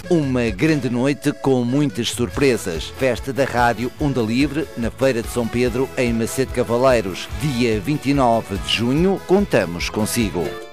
Uma grande noite com muitas surpresas. Festa da Rádio Onda Livre na Feira de São Pedro, em Macedo Cavaleiros. Dia 29 de junho, contamos consigo.